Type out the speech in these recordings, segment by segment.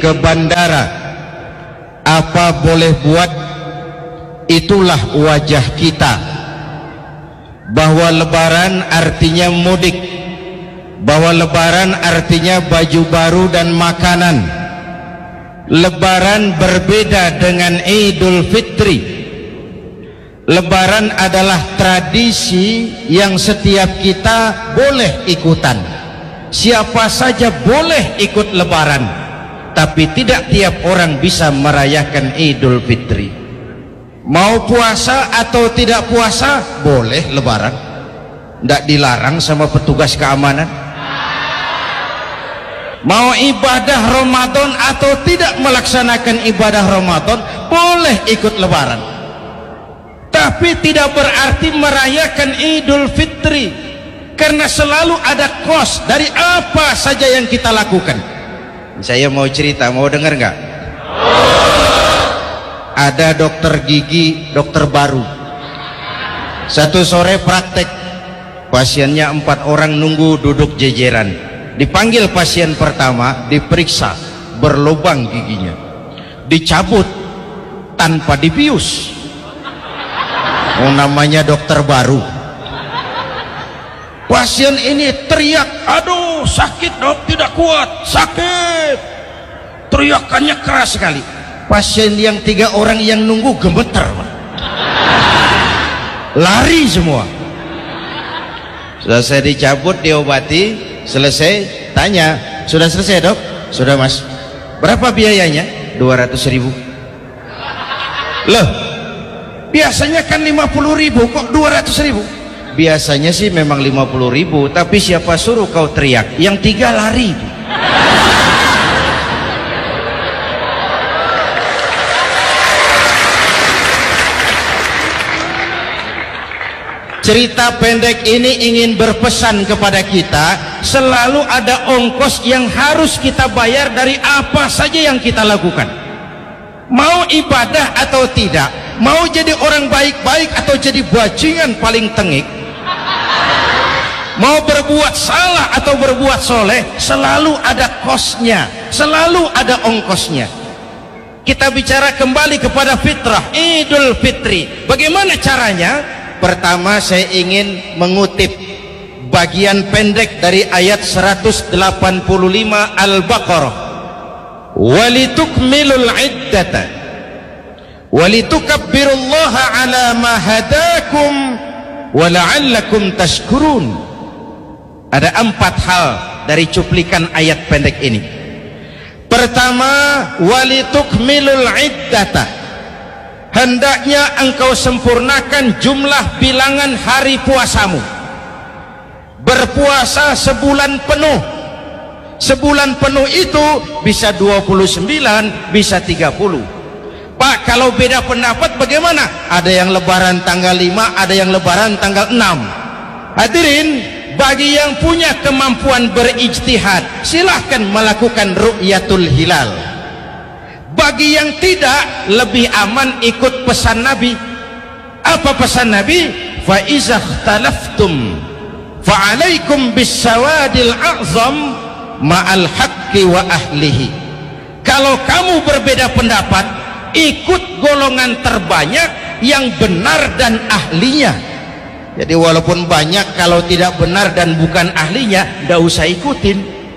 ke bandara, apa boleh buat, itulah wajah kita. Bahwa lebaran artinya mudik, bahwa lebaran artinya baju baru dan makanan. Lebaran berbeda dengan Idul Fitri. Lebaran adalah tradisi yang setiap kita boleh ikutan. Siapa saja boleh ikut lebaran, tapi tidak tiap orang bisa merayakan Idul Fitri. Mau puasa atau tidak puasa boleh lebaran, tidak dilarang sama petugas keamanan. Mau ibadah Ramadan atau tidak melaksanakan ibadah Ramadan boleh ikut lebaran, tapi tidak berarti merayakan Idul Fitri, karena selalu ada kos dari apa saja yang kita lakukan. Saya mau cerita, mau dengar nggak? Ada dokter gigi, dokter baru. Satu sore praktek, pasiennya 4 orang nunggu duduk jejeran. Dipanggil pasien pertama, diperiksa, berlubang giginya, dicabut tanpa dibius. Oh, namanya dokter baru. Pasien ini teriak, aduh sakit dok, tidak kuat, sakit. Teriakannya keras sekali. Pasien yang 3 orang yang nunggu gemeter, lari semua. Selesai dicabut, diobati, selesai, tanya, sudah selesai dok? Sudah mas. Berapa biayanya? 200.000. Loh, biasanya kan 50.000, kok 200.000? Biasanya sih memang 50.000, tapi siapa suruh kau teriak? Yang 3 lari. Cerita pendek ini ingin berpesan kepada kita, selalu ada ongkos yang harus kita bayar dari apa saja yang kita lakukan. Mau ibadah atau tidak, mau jadi orang baik-baik atau jadi bajingan paling tengik, mau berbuat salah atau berbuat soleh, selalu ada kosnya, selalu ada ongkosnya. Kita bicara kembali kepada fitrah, Idul Fitri. Bagaimana caranya? Pertama, saya ingin mengutip bagian pendek dari ayat 185 Al-Baqarah. Walitukmilul iddata walitukabbirullaha ala ma hadakum wala'allakum tashkurun. Ada 4 hal dari cuplikan ayat pendek ini. Pertama, walitukmilul iddata, hendaknya engkau sempurnakan jumlah bilangan hari puasamu. Berpuasa sebulan penuh. Sebulan penuh itu bisa 29, bisa 30. Pak, kalau beda pendapat bagaimana? Ada yang lebaran tanggal 5, ada yang lebaran tanggal 6. Hadirin, bagi yang punya kemampuan berijtihad, silahkan melakukan ru'yatul hilal. Bagi yang tidak, lebih aman ikut pesan Nabi. Apa pesan Nabi? Fa iza ikhtalaftum fa alaikum bisawadil a'zam ma'al haqqi wa ahlihi. Kalau kamu berbeda pendapat, ikut golongan terbanyak yang benar dan ahlinya. Jadi walaupun banyak, kalau tidak benar dan bukan ahlinya, tidak usah ikutin.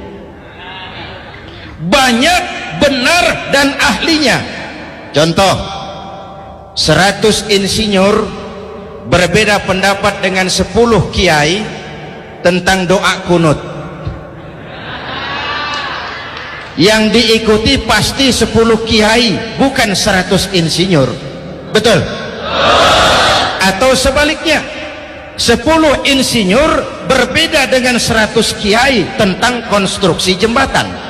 Banyak, benar dan ahlinya. Contoh, 100 insinyur berbeda pendapat dengan 10 kiai tentang doa kunut. Yang diikuti pasti 10 kiai, bukan 100 insinyur. Betul? Atau sebaliknya, 10 insinyur berbeda dengan 100 kiai tentang konstruksi jembatan.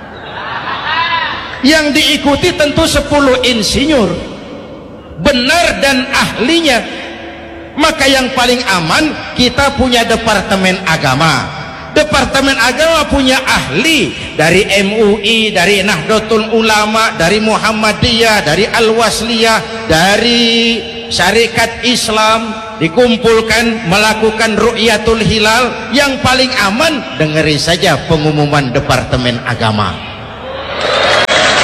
Yang diikuti tentu 10 insinyur, benar dan ahlinya. Maka yang paling aman, kita punya departemen agama. Departemen agama punya ahli dari MUI, dari Nahdlatul Ulama, dari Muhammadiyah, dari Al-Wasliyah, dari Syarikat Islam, dikumpulkan melakukan ru'yatul hilal. Yang paling aman, dengerin saja pengumuman departemen agama.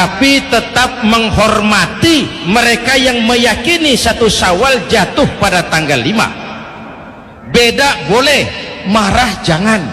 tapi tetap menghormati mereka yang meyakini 1 Syawal jatuh pada tanggal 5. Beda boleh, marah jangan.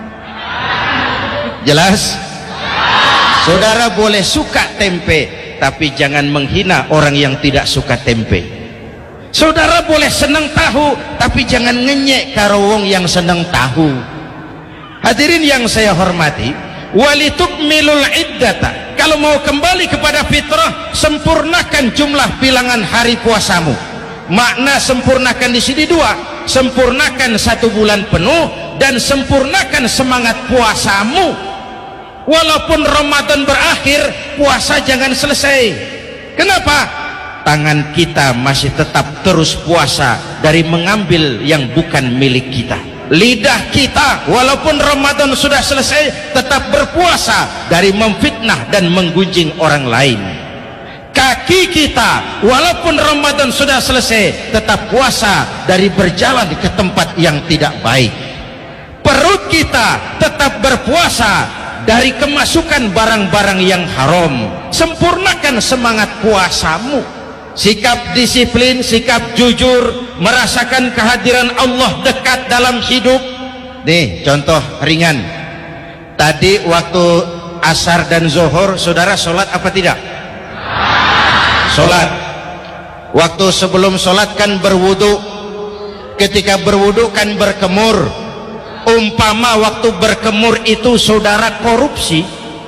Jelas? Saudara boleh suka tempe, tapi jangan menghina orang yang tidak suka tempe. Saudara boleh senang tahu, tapi jangan ngenyek karo wong yang senang tahu. Hadirin yang saya hormati, walitukmilul iddata, kalau mau kembali kepada fitrah, sempurnakan jumlah bilangan hari puasamu. Makna sempurnakan di sini 2, sempurnakan 1 bulan penuh dan sempurnakan semangat puasamu. Walaupun Ramadan berakhir, puasa jangan selesai. Kenapa? Tangan kita masih tetap terus puasa dari mengambil yang bukan milik kita. Lidah kita walaupun Ramadan sudah selesai tetap berpuasa dari memfitnah dan menggunjing orang lain. Kaki kita walaupun Ramadan sudah selesai tetap puasa dari berjalan ke tempat yang tidak baik. Perut kita tetap berpuasa dari kemasukan barang-barang yang haram. Sempurnakan semangat puasamu. Sikap disiplin, sikap jujur, merasakan kehadiran Allah dekat dalam hidup. Nih contoh ringan, tadi waktu asar dan zuhur saudara sholat apa tidak? Sholat. Waktu sebelum sholat kan berwudu, ketika berwudu kan berkemur. Umpama waktu berkemur itu saudara korupsi,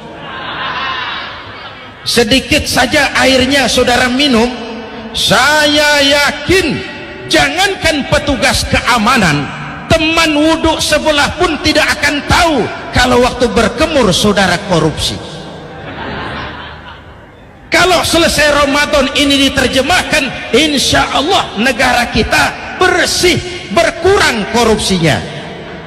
sedikit saja airnya saudara minum, saya yakin jangankan petugas keamanan, teman wudhu sebelah pun tidak akan tahu kalau waktu berkemur saudara korupsi. Kalau selesai Ramadan ini diterjemahkan, insya Allah negara kita bersih, berkurang korupsinya.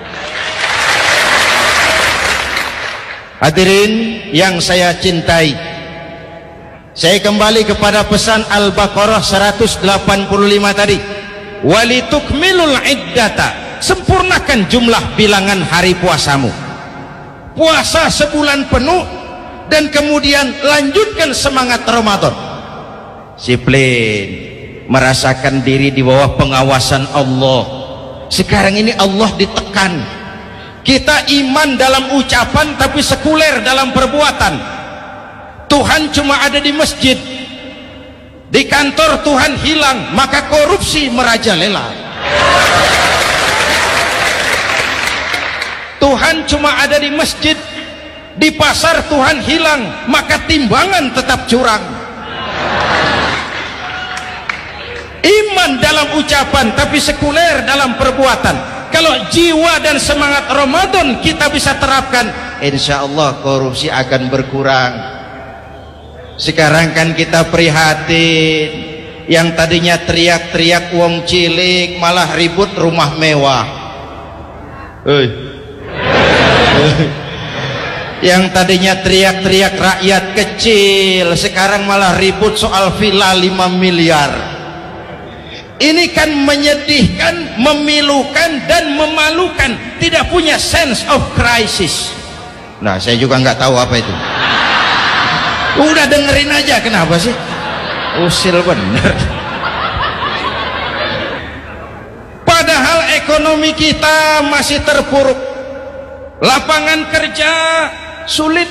Hadirin yang saya cintai, saya kembali kepada pesan Al-Baqarah 185 tadi. Walitukmilul iddata, sempurnakan jumlah bilangan hari puasamu. Puasa sebulan penuh dan kemudian lanjutkan semangat Ramadan. Disiplin, merasakan diri di bawah pengawasan Allah. Sekarang ini Allah ditekan. Kita iman dalam ucapan tapi sekuler dalam perbuatan. Tuhan cuma ada di masjid, di kantor Tuhan hilang, maka korupsi merajalela. Tuhan cuma ada di masjid, di pasar Tuhan hilang, maka timbangan tetap curang. Iman dalam ucapan tapi sekuler dalam perbuatan. Kalau jiwa dan semangat Ramadan kita bisa terapkan, insya Allah korupsi akan berkurang. Sekarang kan kita prihatin, yang tadinya teriak-teriak wong cilik malah ribut rumah mewah. Yang tadinya teriak-teriak rakyat kecil sekarang malah ribut soal villa 5 miliar. Ini kan menyedihkan, memilukan dan memalukan. Tidak punya sense of crisis. Nah, saya juga nggak tahu apa itu. Udah dengerin aja, kenapa sih? Usil bener. Padahal ekonomi kita masih terpuruk, lapangan kerja sulit,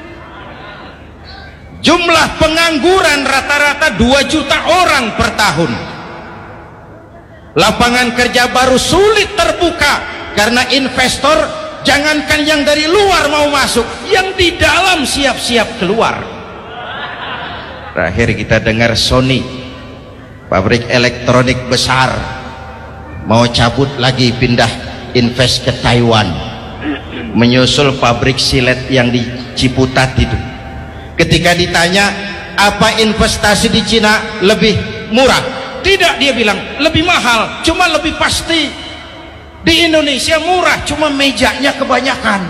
jumlah pengangguran rata-rata 2 juta orang per tahun. Lapangan kerja baru sulit terbuka karena investor, jangankan yang dari luar mau masuk, yang di dalam siap-siap keluar. Terakhir kita dengar Sony, pabrik elektronik besar, mau cabut lagi, pindah invest ke Taiwan, menyusul pabrik silet yang di Ciputat itu. Ketika ditanya apa investasi di Cina lebih murah, tidak, dia bilang lebih mahal, cuma lebih pasti. Di Indonesia murah, cuma mejanya kebanyakan,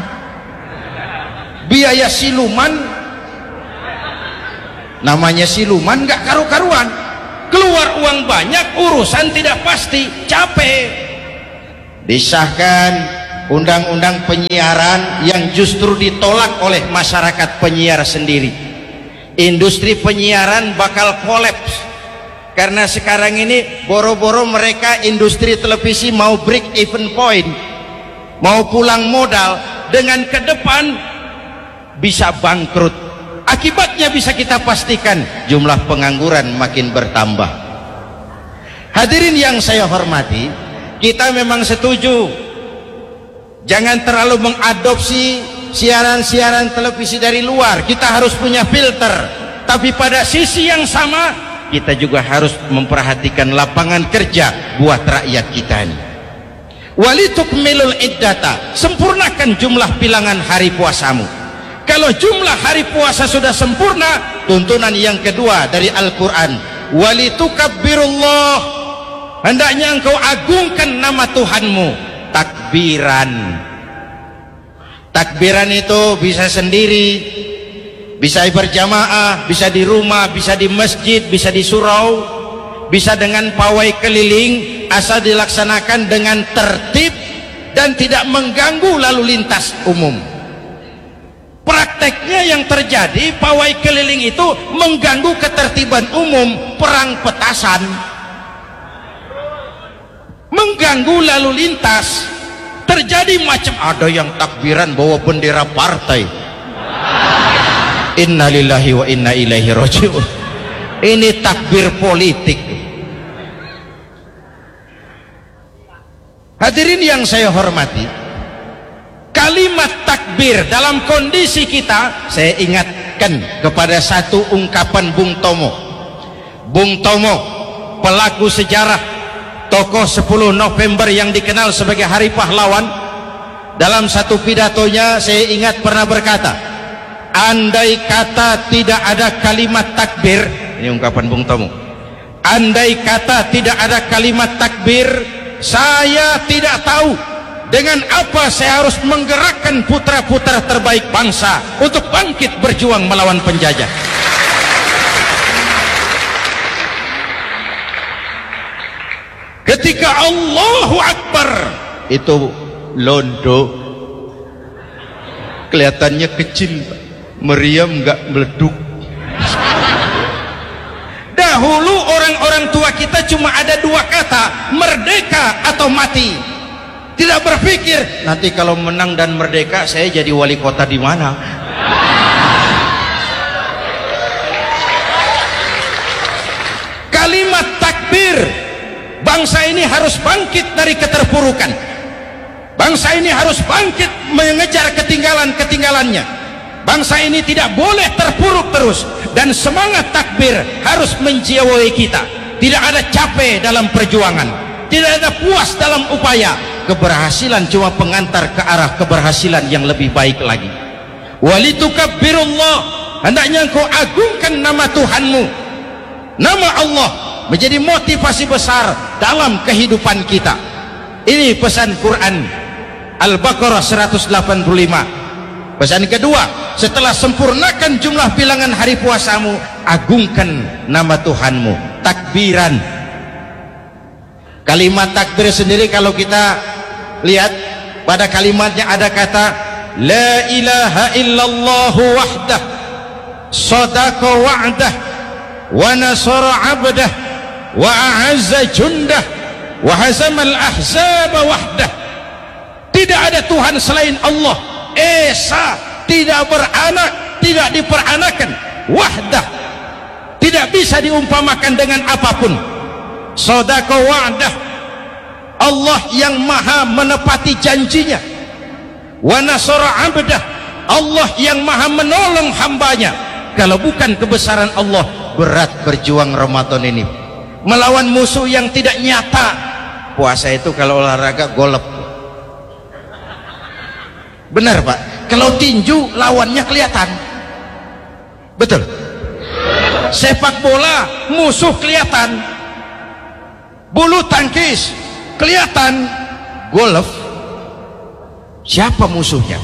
biaya siluman, namanya siluman gak karu-karuan, keluar uang banyak, urusan tidak pasti, capek. Disahkan undang-undang penyiaran yang justru ditolak oleh masyarakat penyiar sendiri. industri penyiaran bakal kolaps karena sekarang ini boro-boro mereka industri televisi mau break even point, mau pulang modal, dengan ke depan bisa bangkrut. Akibatnya bisa kita pastikan, jumlah pengangguran makin bertambah. Hadirin yang saya hormati, kita memang setuju jangan terlalu mengadopsi siaran-siaran televisi dari luar, kita harus punya filter. Tapi pada sisi yang sama kita juga harus memperhatikan lapangan kerja buat rakyat kita ini. Walitukmilul iddata, sempurnakan jumlah bilangan hari puasamu. Kalau jumlah hari puasa sudah sempurna, tuntunan yang kedua dari Al-Quran, walitukabbirullah, hendaknya engkau agungkan nama Tuhanmu. Takbiran, takbiran itu bisa sendiri, bisa berjamaah, bisa di rumah, bisa di masjid, bisa di surau, bisa dengan pawai keliling, asal dilaksanakan dengan tertib dan tidak mengganggu lalu lintas umum. Prakteknya yang terjadi, pawai keliling itu mengganggu ketertiban umum, perang petasan, mengganggu lalu lintas. Terjadi macam, ada yang takbiran bawa bendera partai. Innalillahi wa inna ilaihi raji'un. Ini takbir politik. Hadirin yang saya hormati, kalimat takbir dalam kondisi kita, saya ingatkan kepada satu ungkapan Bung Tomo. Bung Tomo, pelaku sejarah, tokoh 10 November yang dikenal sebagai Hari Pahlawan, dalam satu pidatonya saya ingat pernah berkata, andai kata tidak ada kalimat takbir, ini ungkapan Bung Tomo, andai kata tidak ada kalimat takbir, saya tidak tahu dengan apa saya harus menggerakkan putra-putra terbaik bangsa untuk bangkit berjuang melawan penjajah. Ketika Allahu Akbar itu londo, kelihatannya kecil, meriam nggak meleduk. Dahulu orang-orang tua kita cuma ada dua kata, merdeka atau mati. Tidak berpikir nanti kalau menang dan merdeka saya jadi wali kota di mana. Kalimat takbir, bangsa ini harus bangkit dari keterpurukan. Bangsa ini harus bangkit mengejar ketinggalan-ketinggalannya. Bangsa ini tidak boleh terpuruk terus, dan semangat takbir harus menjiwai kita. Tidak ada capek dalam perjuangan, tidak ada puas dalam upaya. Keberhasilan cuma pengantar ke arah keberhasilan yang lebih baik lagi. Walitukabbirullah, hendaknya engkau agungkan nama Tuhanmu. Nama Allah menjadi motivasi besar dalam kehidupan kita. Ini pesan Quran Al-Baqarah 185. Pesan kedua, setelah sempurnakan jumlah bilangan hari puasamu, agungkan nama Tuhanmu. Takbiran. Kalimat takbir sendiri kalau kita lihat pada kalimatnya ada kata la ilaha illallah wahdah sadaqa wa'dah wa nasara 'abdah wa a'azza jundah wa hazamal ahzaba wahdah. Tidak ada Tuhan selain Allah, esa, tidak beranak, tidak diperanakan, wahdah, tidak bisa diumpamakan dengan apapun. Sadaqa wa'dah, Allah yang maha menepati janjinya. Wa nasara 'abdah, Allah yang maha menolong hambanya. Kalau bukan kebesaran Allah, berat berjuang Ramadan ini melawan musuh yang tidak nyata. Puasa itu kalau olahraga golep. Benar Pak, kalau tinju lawannya kelihatan. Betul. Sepak bola musuh kelihatan, bulu tangkis kelihatan, golf siapa musuhnya?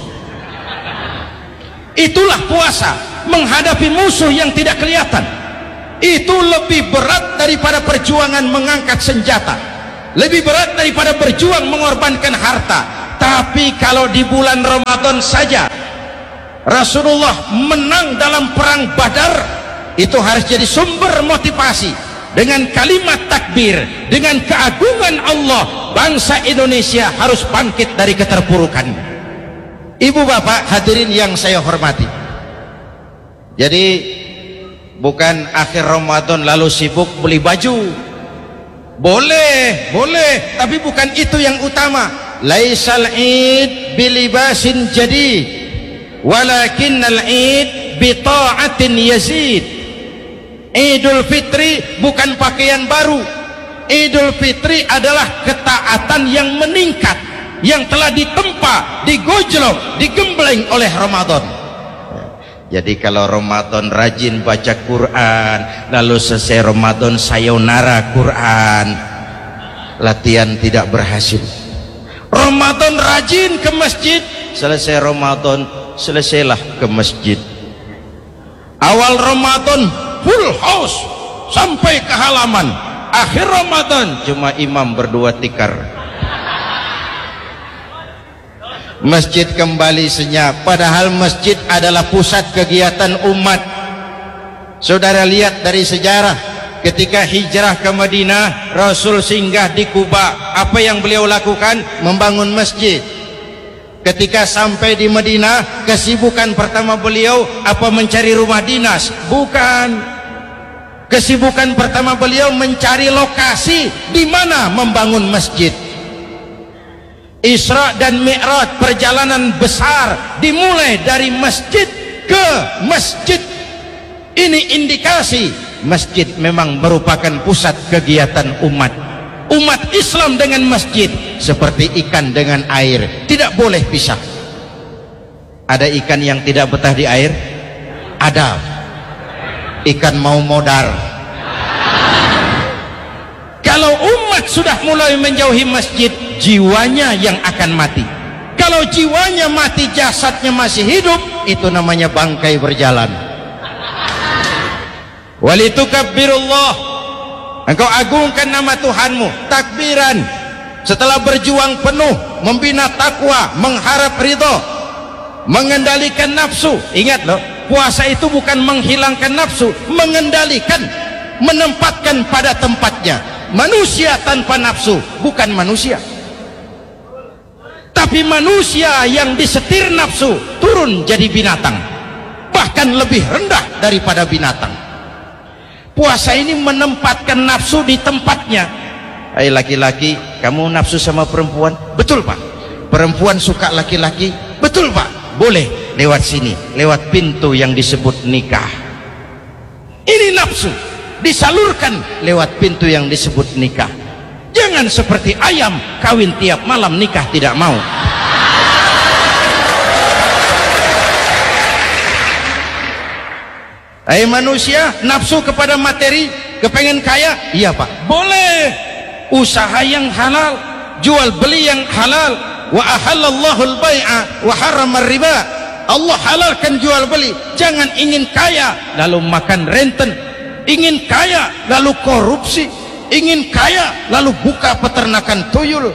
Itulah puasa, menghadapi musuh yang tidak kelihatan. Itu lebih berat daripada perjuangan mengangkat senjata, lebih berat daripada berjuang mengorbankan harta. Tapi kalau di bulan Ramadan saja Rasulullah menang dalam perang Badar itu harus jadi sumber motivasi. Dengan kalimat takbir, dengan keagungan Allah, bangsa Indonesia harus bangkit dari keterpurukan. Ibu bapak hadirin yang saya hormati, jadi bukan akhir Ramadan lalu sibuk beli baju. Boleh, tapi bukan itu yang utama. Laisal id bilibasin jadid, walakinnal id bita'atin yazid. Idul Fitri bukan pakaian baru. Idul Fitri adalah ketaatan yang meningkat, yang telah ditempa, digojlok, digembleng oleh Ramadan. Jadi kalau Ramadan rajin baca Quran, lalu selesai Ramadan sayonara Quran, latihan tidak berhasil. Ramadan rajin ke masjid, selesai Ramadan selesailah ke masjid. Awal Ramadan full house sampai ke halaman, akhir Ramadan cuma imam berdua tikar. Masjid kembali senyap, padahal masjid adalah pusat kegiatan umat. Saudara lihat dari sejarah, ketika hijrah ke Madinah, Rasul singgah di Kuba. Apa yang beliau lakukan? Membangun masjid. Ketika sampai di Madinah, kesibukan pertama beliau apa? Mencari rumah dinas? Bukan. Kesibukan pertama beliau mencari lokasi di mana membangun masjid. Isra dan Mi'raj, perjalanan besar dimulai dari masjid ke masjid. Ini indikasi masjid memang merupakan pusat kegiatan umat. Umat Islam dengan masjid seperti ikan dengan air, tidak boleh pisah. Ada ikan yang tidak betah di air? Ada. Ikan mau modar. Kalau umat sudah mulai menjauhi masjid, jiwanya yang akan mati. Kalau jiwanya mati, jasadnya masih hidup, itu namanya bangkai berjalan. Walitukabbirullah, engkau agungkan nama Tuhanmu. Takbiran, setelah berjuang penuh membina takwa, mengharap ridho, mengendalikan nafsu. Ingat loh, puasa itu bukan menghilangkan nafsu, mengendalikan, menempatkan pada tempatnya. Manusia tanpa nafsu bukan manusia, tapi manusia yang disetir nafsu turun jadi binatang, bahkan lebih rendah daripada binatang. Puasa ini menempatkan nafsu di tempatnya. Hai laki-laki, kamu nafsu sama perempuan? Betul pak. Perempuan suka laki-laki? Betul pak. Boleh lewat sini, lewat pintu yang disebut nikah. Ini nafsu disalurkan lewat pintu yang disebut nikah. Jangan seperti ayam kawin tiap malam, nikah tidak mau. Hai manusia, nafsu kepada materi, kepengen kaya? Iya pak, boleh. Usaha yang halal, jual beli yang halal. Wa ahallallahu al-bai'a wa harrama riba. Allah halalkan jual beli. Jangan ingin kaya lalu makan renten, ingin kaya lalu korupsi, ingin kaya lalu buka peternakan tuyul.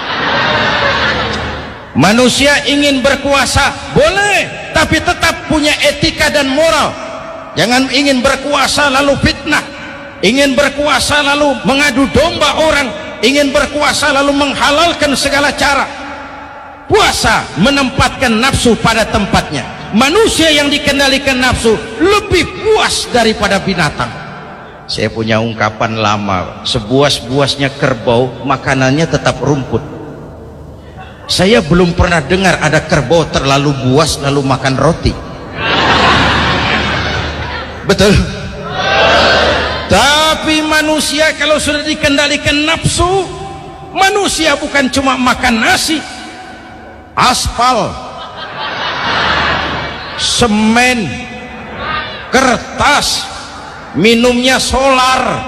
Manusia ingin berkuasa, boleh, tapi tetap punya etika dan moral. Jangan ingin berkuasa lalu fitnah, ingin berkuasa lalu mengadu domba orang, ingin berkuasa lalu menghalalkan segala cara. Puasa menempatkan nafsu pada tempatnya. Manusia yang dikendalikan nafsu lebih puas daripada binatang. Saya punya ungkapan lama, sebuas-buasnya kerbau makanannya tetap rumput. Saya belum pernah dengar ada kerbau terlalu buas lalu makan roti. Betul? Tapi manusia kalau sudah dikendalikan nafsu, manusia bukan cuma makan nasi, aspal, semen, kertas, minumnya solar,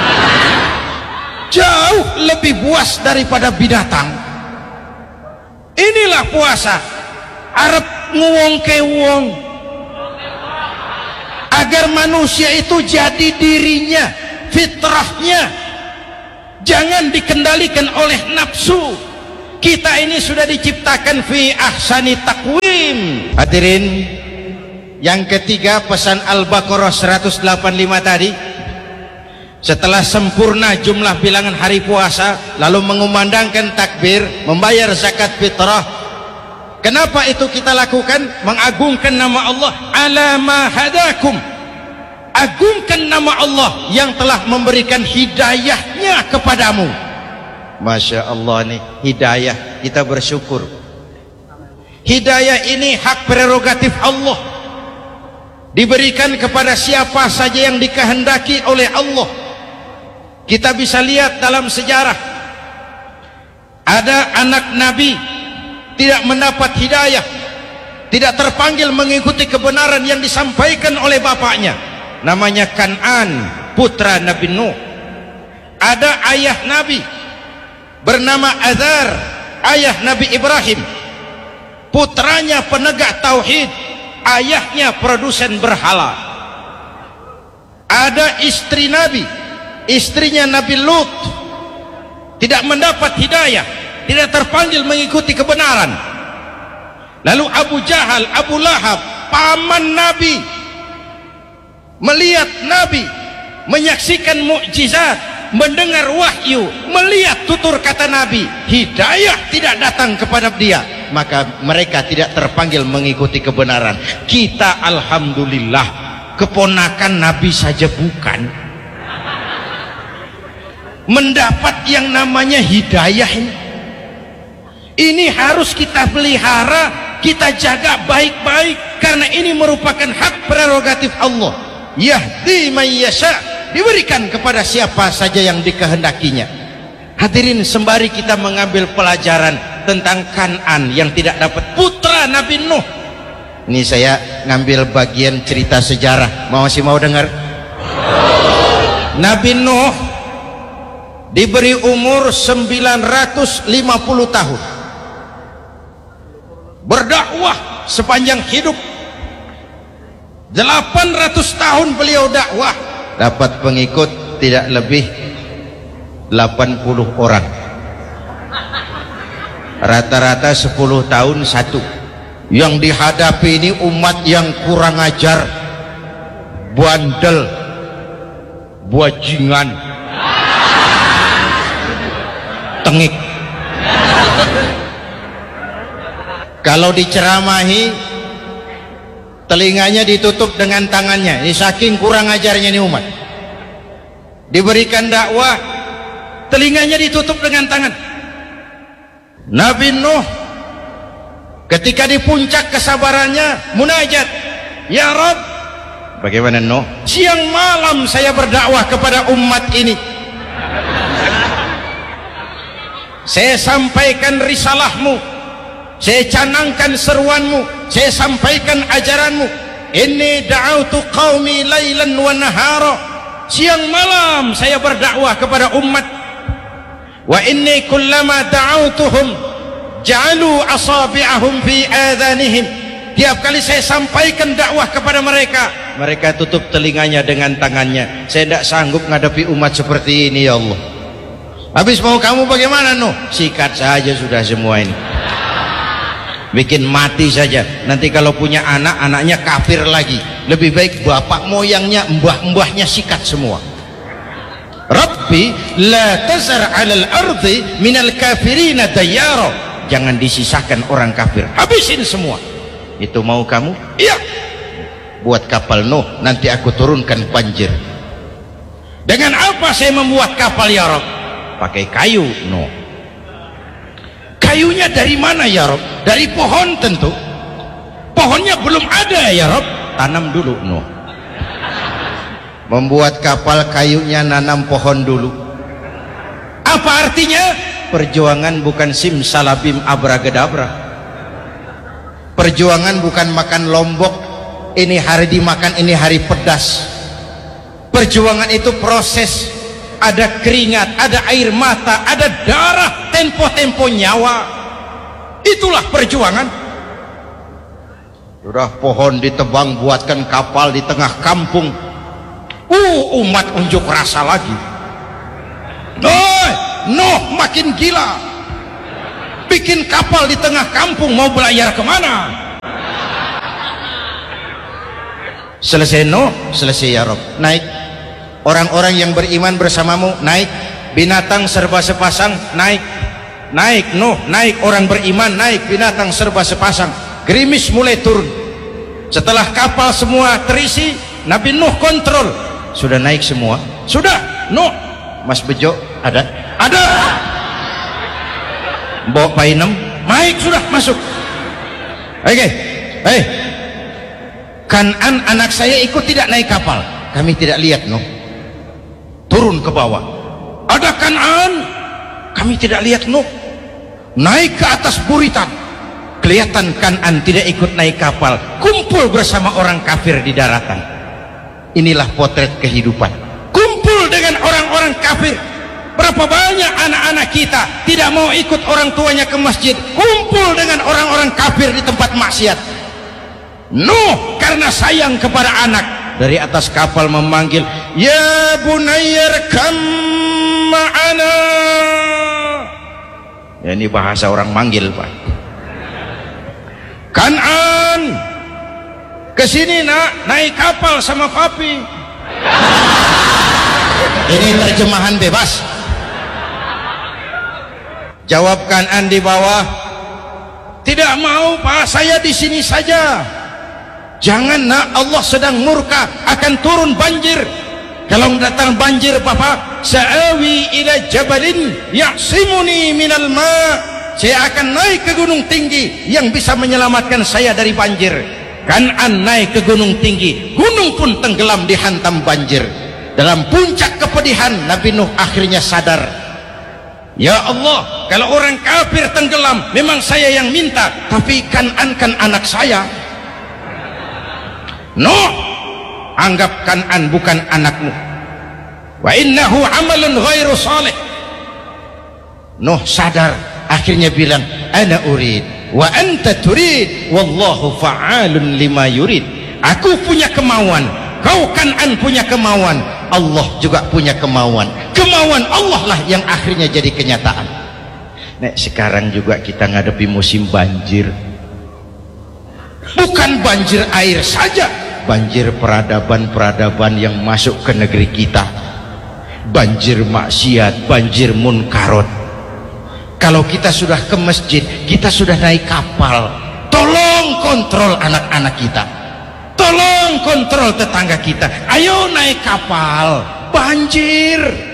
jauh lebih puas daripada binatang. Inilah puasa, arep nguwong ke wong, agar manusia itu jadi dirinya, fitrahnya, jangan dikendalikan oleh nafsu. Kita ini sudah diciptakan fi ahsani taqwim. Hadirin, Yang ketiga, pesan Al-Baqarah 185 tadi. Setelah sempurna jumlah bilangan hari puasa, lalu mengumandangkan takbir, membayar zakat fitrah. Kenapa itu kita lakukan? Mengagungkan nama Allah. Ala ma hadakum. Agungkan nama Allah yang telah memberikan hidayahnya kepadamu. Masya Allah nih, hidayah, kita bersyukur. Hidayah ini hak prerogatif Allah, diberikan kepada siapa saja yang dikehendaki oleh Allah. Kita bisa lihat dalam sejarah, ada anak Nabi tidak mendapat hidayah, tidak terpanggil mengikuti kebenaran yang disampaikan oleh bapaknya, namanya Kan'an, putra Nabi Nuh. Ada ayah Nabi bernama Azar, ayah Nabi Ibrahim, putranya penegak tauhid, ayahnya produsen berhala. Ada istri Nabi, istrinya Nabi Lut, tidak mendapat hidayah, tidak terpanggil mengikuti kebenaran. Lalu Abu Jahal, Abu Lahab, paman Nabi, melihat Nabi, menyaksikan mukjizat, mendengar wahyu, melihat tutur kata Nabi, hidayah tidak datang kepada dia, maka mereka tidak terpanggil mengikuti kebenaran. Kita alhamdulillah keponakan Nabi saja bukan, mendapat yang namanya hidayah ini. Ini harus kita pelihara, kita jaga baik-baik, karena ini merupakan hak prerogatif Allah. Yahdi man yasha, diberikan kepada siapa saja yang dikehendakinya. Hadirin, sembari kita mengambil pelajaran tentang Kan'an yang tidak dapat, putra Nabi Nuh. Ini saya ngambil bagian cerita sejarah, masih mau dengar? Nabi Nuh diberi umur 950 tahun, berdakwah sepanjang hidup. 800 tahun beliau dakwah, dapat pengikut tidak lebih 80 orang, rata-rata 10 tahun satu. Yang dihadapi ini umat yang kurang ajar, bandel, bajingan, tengik. Kalau diceramahi, telinganya ditutup dengan tangannya. Ini saking kurang ajarnya ini umat. Diberikan dakwah, telinganya ditutup dengan tangan. Nabi Nuh ketika di puncak kesabarannya munajat, ya Rabb, bagaimana Nuh? Siang malam saya berdakwah kepada umat ini, saya sampaikan risalahmu, saya canangkan seruanmu, saya sampaikan ajaranmu. Inni da'autu qaumi lailan wa nahara, siang malam saya berdakwah kepada umat. Wa inni kullama da'autuhum ja'alu asabi'ahum fi adhanihim, tiap kali saya sampaikan dakwah kepada mereka, mereka tutup telinganya dengan tangannya. Saya tidak sanggup menghadapi umat seperti ini, ya Allah. Habis mau kamu bagaimana Nuh? Sikat saja sudah semua ini, bikin mati saja. Nanti kalau punya anak, anaknya kafir lagi. Lebih baik bapak moyangnya, mbah-mbahnya sikat semua. Rabbi la tazar 'alal ardi minal kafirina dayyara, jangan disisakan orang kafir, habisin semua. Itu mau kamu? Iya. Buat kapal Nuh, nanti aku turunkan banjir. Dengan apa saya membuat kapal ya Rabb? Pakai kayu Nuh. Kayunya dari mana ya Rabb? Dari pohon tentu. Pohonnya belum ada ya Rabb, tanam dulu Nuh. Membuat kapal, kayunya nanam pohon dulu. Apa artinya? Perjuangan bukan simsalabim abragedabra. Perjuangan bukan makan lombok, ini hari dimakan, ini hari pedas. Perjuangan itu proses, ada keringat, ada air mata, ada darah, tempo-tempo nyawa. Itulah perjuangan. Sudah pohon ditebang, buatkan kapal di tengah kampung. Umat unjuk rasa lagi. Nuh makin gila, bikin kapal di tengah kampung, mau belayar kemana? Selesai no, selesai ya Rob. Naik. Orang-orang yang beriman bersamamu naik. Binatang serba sepasang naik. Naik no, naik orang beriman naik, binatang serba sepasang. Gerimis mulai turun. Setelah kapal semua terisi, Nabi Nuh kontrol. Sudah naik semua? Sudah. No. Mas Bejo ada? Ada. Mbok Painem naik sudah masuk. Oke. Hey. Kanan anak saya ikut tidak naik kapal. Kami tidak lihat no. Turun ke bawah. Ada Kanan. Kami tidak lihat no. Naik ke atas buritan. Kelihatan Kanan tidak ikut naik kapal, kumpul bersama orang kafir di daratan. Inilah potret kehidupan. Kumpul dengan orang-orang kafir. Berapa banyak anak-anak kita tidak mau ikut orang tuanya ke masjid, kumpul dengan orang-orang kafir di tempat maksiat. Nuh karena sayang kepada anak, dari atas kapal memanggil, ya bunayyar kam ma'ana. Ya, ini bahasa orang manggil Pak. Kanan kesini nak, naik kapal sama papi. Ini terjemahan bebas. Jawab Kanan di bawah, tidak mau Pak, saya di sini saja. Jangan nak, Allah sedang murka, akan turun banjir. Kalau datang banjir Bapak, sa'awi ila jabalin ya'simuni minal ma'. Saya akan naik ke gunung tinggi yang bisa menyelamatkan saya dari banjir. Kanan naik ke gunung tinggi, gunung pun tenggelam dihantam banjir. Dalam puncak kepedihan, Nabi Nuh akhirnya sadar, ya Allah, kalau orang kafir tenggelam memang saya yang minta, tapi Kanan kan anak saya. Nuh, anggap Kanan bukan anakmu. Wa innahu amalun ghairu salih. Nuh sadar, akhirnya bilang, ana urid wa anta turid wallahu fa'alun lima yurid. Aku punya kemauan, kau Kanan punya kemauan, Allah juga punya kemauan. Kemauan Allah lah yang akhirnya jadi kenyataan. Nek sekarang juga kita ngadepi musim banjir. Bukan banjir air saja, banjir peradaban-peradaban yang masuk ke negeri kita. Banjir maksiat, banjir munkarot. Kalau kita sudah ke masjid, kita sudah naik kapal, tolong kontrol anak-anak kita, tolong kontrol tetangga kita. Ayo naik kapal, banjir.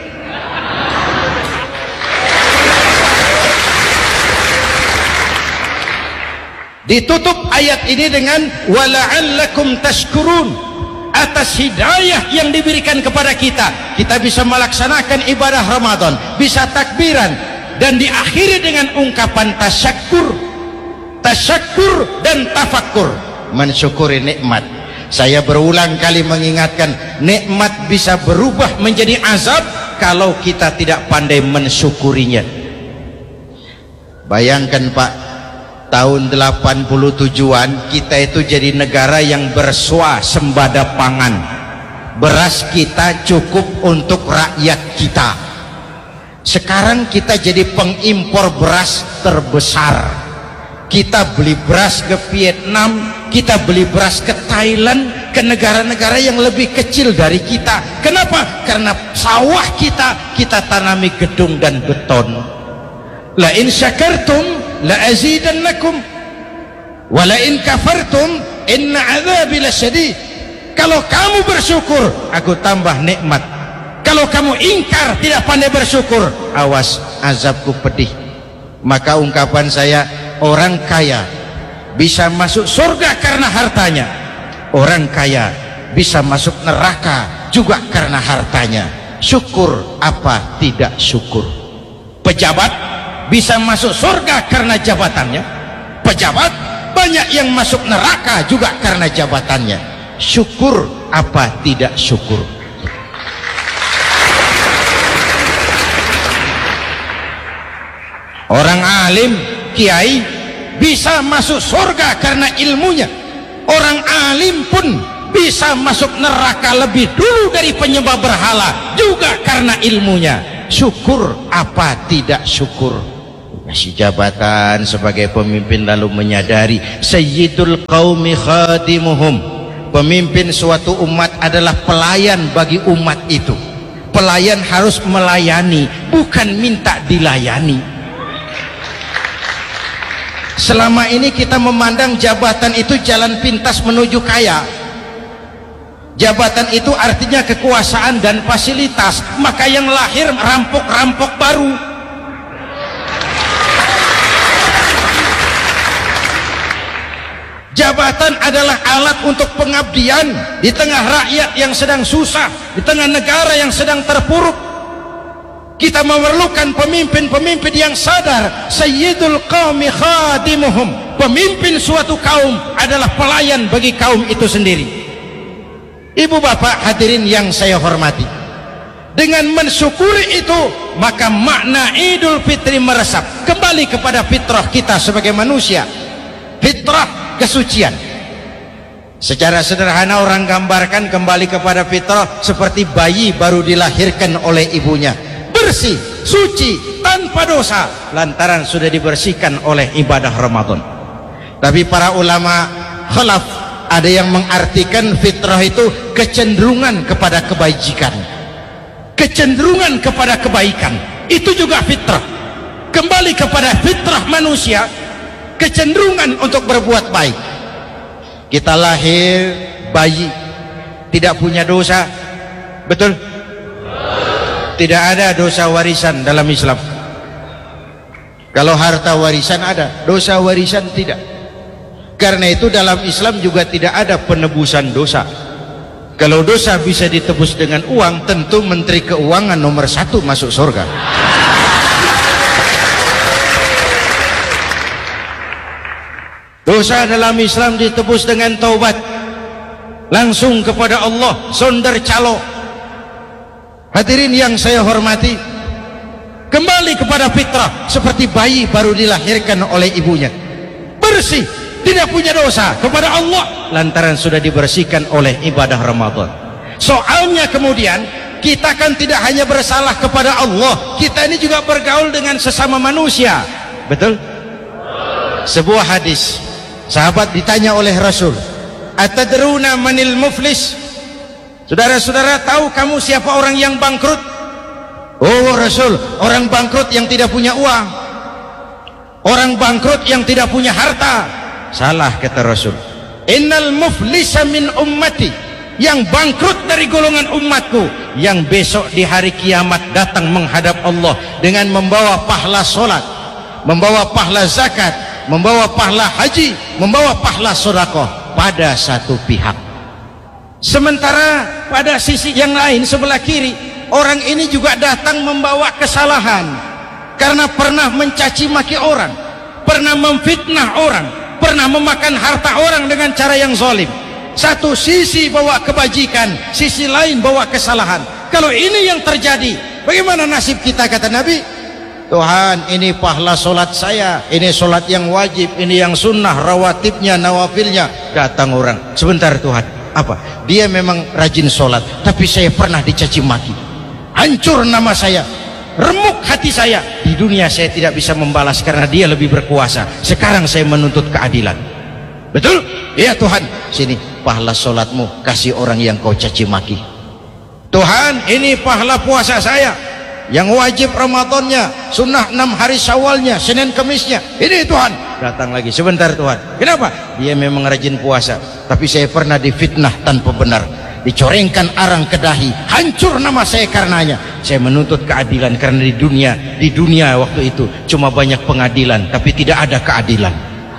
Ditutup ayat ini dengan wala'allakum tashkurun. Atas hidayah yang diberikan kepada kita, kita bisa melaksanakan ibadah Ramadan, bisa takbiran, dan diakhiri dengan ungkapan tasyakkur. Tasyakkur dan tafakkur, mensyukuri nikmat. Saya berulang kali mengingatkan, nikmat bisa berubah menjadi azab kalau kita tidak pandai mensyukurinya. Bayangkan Pak, tahun 87-an kita itu jadi negara yang berswasembada pangan. Beras kita cukup untuk rakyat kita. Sekarang kita jadi pengimpor beras terbesar. Kita beli beras ke Vietnam, kita beli beras ke Thailand, ke negara-negara yang lebih kecil dari kita. Kenapa? Karena sawah kita tanami gedung dan beton. La in syakartum la azidannakum wa la in kafartum inna adzabi lasyadid. Kalau kamu bersyukur, aku tambah nikmat. Kalau kamu ingkar, tidak pandai bersyukur, awas, azabku pedih. Maka ungkapan saya, orang kaya bisa masuk surga karena hartanya, orang kaya bisa masuk neraka juga karena hartanya. Syukur apa tidak syukur? Pejabat bisa masuk surga karena jabatannya, pejabat banyak yang masuk neraka juga karena jabatannya. Syukur apa tidak syukur? Orang alim, kiai bisa masuk surga karena ilmunya. Orang alim pun bisa masuk neraka lebih dulu dari penyembah berhala juga karena ilmunya. Syukur apa tidak syukur? Kasih jabatan sebagai pemimpin lalu menyadari sayyidul qaumi khadimuhum, pemimpin suatu umat adalah pelayan bagi umat itu. Pelayan harus melayani, bukan minta dilayani. Selama ini kita memandang jabatan itu jalan pintas menuju kaya. Jabatan itu artinya kekuasaan dan fasilitas, maka yang lahir rampok-rampok baru. Jabatan adalah alat untuk pengabdian di tengah rakyat yang sedang susah, di tengah negara yang sedang terpuruk. Kita memerlukan pemimpin-pemimpin yang sadar sayyidul qaumi khadimuhum. Pemimpin suatu kaum adalah pelayan bagi kaum itu sendiri. Ibu bapak hadirin yang saya hormati, dengan mensyukuri itu maka makna Idul Fitri meresap kembali kepada fitrah kita sebagai manusia. Fitrah kesucian. Secara sederhana orang gambarkan kembali kepada fitrah seperti bayi baru dilahirkan oleh ibunya, bersih, suci, tanpa dosa, lantaran sudah dibersihkan oleh ibadah Ramadan. Tapi para ulama khalaf ada yang mengartikan fitrah itu kecenderungan kepada kebajikan, kecenderungan kepada kebaikan. Itu juga fitrah. Kembali kepada fitrah manusia, kecenderungan untuk berbuat baik. Kita lahir bayi tidak punya dosa, betul? Tidak ada dosa warisan dalam Islam. Kalau harta warisan ada, dosa warisan tidak. Karena itu dalam Islam juga tidak ada penebusan dosa. Kalau dosa bisa ditebus dengan uang, tentu Menteri Keuangan nomor 1 masuk surga. Dosa dalam Islam ditebus dengan taubat, langsung kepada Allah, sonder calo. Hadirin yang saya hormati, kembali kepada fitrah seperti bayi baru dilahirkan oleh ibunya, bersih, tidak punya dosa kepada Allah lantaran sudah dibersihkan oleh ibadah Ramadan. Soalnya kemudian kita kan tidak hanya bersalah kepada Allah, kita ini juga bergaul dengan sesama manusia, betul? Sebuah hadis, sahabat ditanya oleh Rasul, atadruna manil muflis? Saudara-saudara, tahu kamu siapa orang yang bangkrut? Oh Rasul, orang bangkrut yang tidak punya uang, orang bangkrut yang tidak punya harta. Salah, kata Rasul. Innal muflisa min ummati, yang bangkrut dari golongan umatku, yang besok di hari kiamat datang menghadap Allah dengan membawa pahala solat, membawa pahala zakat, membawa pahala haji, membawa pahala sedekah pada satu pihak. Sementara pada sisi yang lain, sebelah kiri, orang ini juga datang membawa kesalahan karena pernah mencaci maki orang, pernah memfitnah orang, pernah memakan harta orang dengan cara yang zalim. Satu sisi bawa kebajikan, sisi lain bawa kesalahan. Kalau ini yang terjadi, bagaimana nasib kita? Kata Nabi, Tuhan, ini pahala solat saya, ini solat yang wajib, ini yang sunnah, rawatibnya, nawafilnya. Datang orang, sebentar Tuhan, apa? Dia memang rajin solat, tapi saya pernah dicaci maki, hancur nama saya, remuk hati saya. Di dunia saya tidak bisa membalas karena dia lebih berkuasa. Sekarang saya menuntut keadilan. Betul? Iya Tuhan, sini pahala solatmu, kasih orang yang kau caci maki. Tuhan, ini pahala puasa saya, yang wajib Ramadannya, sunnah 6 hari Syawalnya, Senin Kemisnya. Ini Tuhan. Datang lagi, sebentar Tuhan, kenapa? Dia memang rajin puasa, tapi saya pernah difitnah tanpa benar, dicorengkan arang ke dahi, hancur nama saya karenanya. Saya menuntut keadilan karena di dunia waktu itu cuma banyak pengadilan tapi tidak ada keadilan.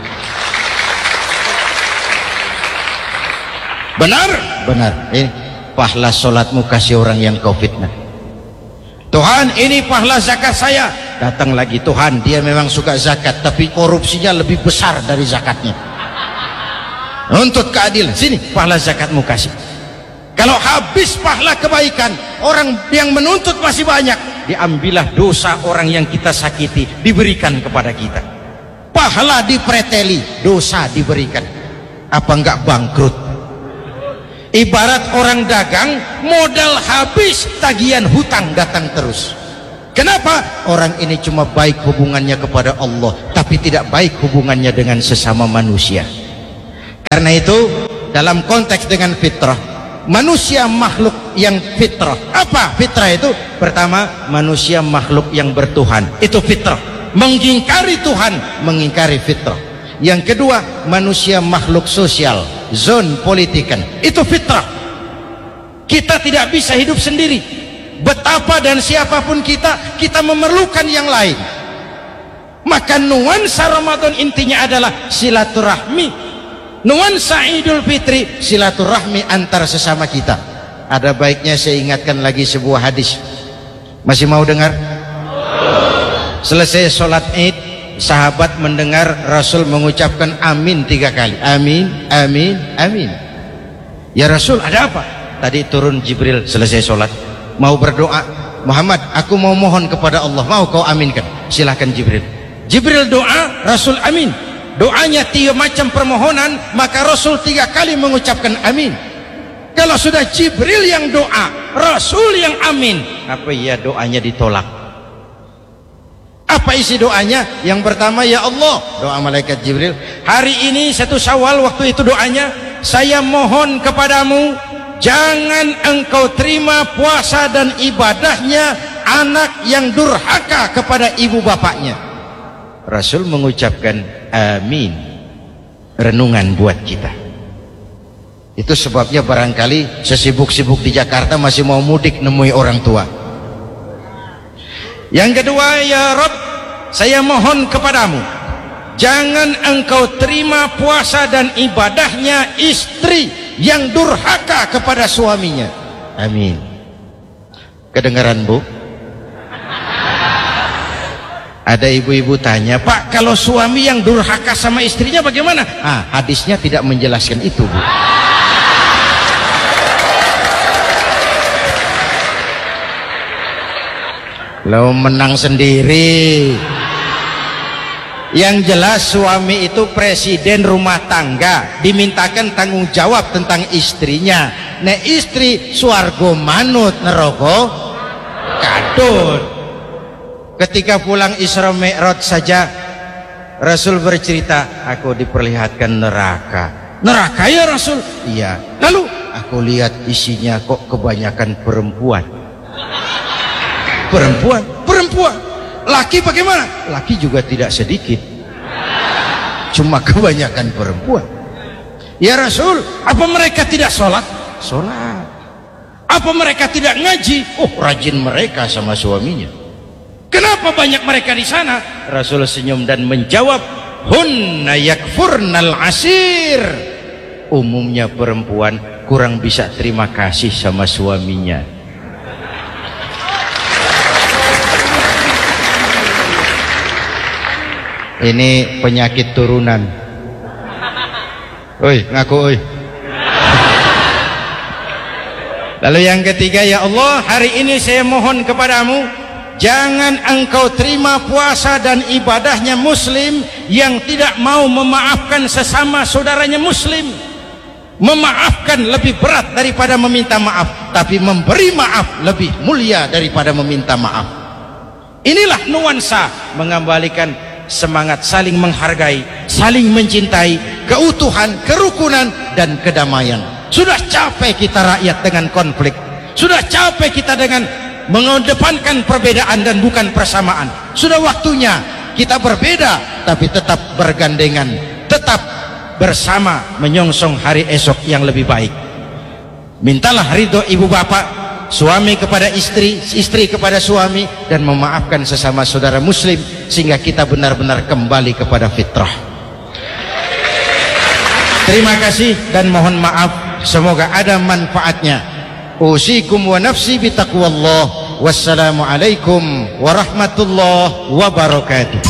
Benar? Benar. Ini pahala solatmu, kasih orang yang kau fitnah. Tuhan, ini pahala zakat saya. Datang lagi, Tuhan, dia memang suka zakat tapi korupsinya lebih besar dari zakatnya. Nuntut keadilan, sini pahala zakatmu kasih. Kalau habis pahala kebaikan, orang yang menuntut masih banyak, diambillah dosa orang yang kita sakiti, diberikan kepada kita. Pahala dipreteli, dosa diberikan. Apa enggak bangkrut? Ibarat orang dagang, modal habis, tagihan hutang datang terus. Kenapa? Orang ini cuma baik hubungannya kepada Allah, tapi tidak baik hubungannya dengan sesama manusia. Karena itu dalam konteks dengan fitrah, manusia makhluk yang fitrah. Apa fitrah itu? Pertama, manusia makhluk yang bertuhan, itu fitrah. Mengingkari Tuhan, mengingkari fitrah. Yang kedua, manusia makhluk sosial, zon politikan, itu fitrah. Kita tidak bisa hidup sendiri. Betapa dan siapapun kita memerlukan yang lain. Maka nuansa Ramadan intinya adalah silaturahmi. Nuansa Idul Fitri silaturahmi antar sesama kita. Ada baiknya saya ingatkan lagi sebuah hadis. Masih mau dengar? Selesai sholat Id, sahabat mendengar Rasul mengucapkan amin 3 kali. Amin, amin, amin. Ya Rasul, ada apa? Tadi turun Jibril selesai sholat, mau berdoa. Muhammad, aku mau mohon kepada Allah, mau kau aminkan? Silahkan Jibril. Jibril doa, Rasul amin. Doanya 3 macam permohonan, maka Rasul 3 kali mengucapkan amin. Kalau sudah Jibril yang doa, Rasul yang amin, apa ya doanya ditolak? Apa isi doanya? Yang pertama, ya Allah, doa malaikat Jibril, hari ini 1 Syawal, waktu itu doanya, saya mohon kepadamu, jangan engkau terima puasa dan ibadahnya anak yang durhaka kepada ibu bapaknya. Rasul mengucapkan amin. Renungan buat kita. Itu sebabnya barangkali sesibuk-sibuk di Jakarta masih mau mudik nemui orang tua. Yang kedua, ya Rabb, saya mohon kepadamu, jangan engkau terima puasa dan ibadahnya istri yang durhaka kepada suaminya. Amin. Kedengaran, Bu? Ada ibu-ibu tanya, Pak, kalau suami yang durhaka sama istrinya bagaimana? Hadisnya tidak menjelaskan itu, Bu. Lo menang sendiri. Yang jelas suami itu presiden rumah tangga, dimintakan tanggung jawab tentang istrinya. Nah, istri swargo manut neraka kadut. Ketika pulang Isra Mi'raj saja Rasul bercerita, aku diperlihatkan neraka. Neraka ya Rasul? Iya. Lalu aku lihat isinya kok kebanyakan perempuan. Perempuan. Laki bagaimana? Laki juga tidak sedikit, cuma kebanyakan perempuan. Ya Rasul, apa mereka tidak sholat? Sholat. Apa mereka tidak ngaji? Oh, rajin mereka sama suaminya. Kenapa banyak mereka di sana? Rasul senyum dan menjawab, hunna yakfurnal asir. Umumnya perempuan kurang bisa terima kasih sama suaminya. Ini penyakit turunan. Oi, ngaku oi. Lalu yang ketiga, ya Allah, hari ini saya mohon kepadamu, jangan engkau terima puasa dan ibadahnya muslim yang tidak mau memaafkan sesama saudaranya muslim. Memaafkan lebih berat daripada meminta maaf, tapi memberi maaf lebih mulia daripada meminta maaf. Inilah nuansa mengembalikan semangat saling menghargai, saling mencintai, keutuhan, kerukunan, dan kedamaian. Sudah capek kita rakyat dengan konflik. Sudah capek kita dengan mengedepankan perbedaan dan bukan persamaan. Sudah waktunya kita berbeda tapi tetap bergandengan, tetap bersama menyongsong hari esok yang lebih baik. Mintalah ridho ibu bapak, suami kepada istri, istri kepada suami, dan memaafkan sesama saudara muslim sehingga kita benar-benar kembali kepada fitrah. Terima kasih dan mohon maaf, semoga ada manfaatnya. Usikum wa nafsi bitaqwallah. Wassalamualaikum warahmatullahi wabarakatuh.